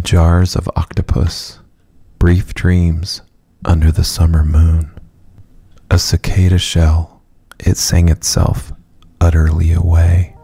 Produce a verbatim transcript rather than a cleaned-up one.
jars of octopus, brief dreams under the summer moon. A cicada shell, it sang itself utterly away.